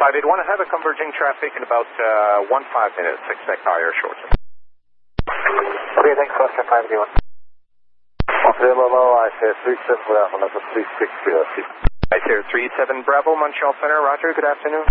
581, I have a converging traffic in about 15 minutes. Expect higher shortly. Okay, thanks, Oscar 581. Montreal, I say 37 Bravo, number 360. I say 37 Bravo, Montreal Center, roger, good afternoon.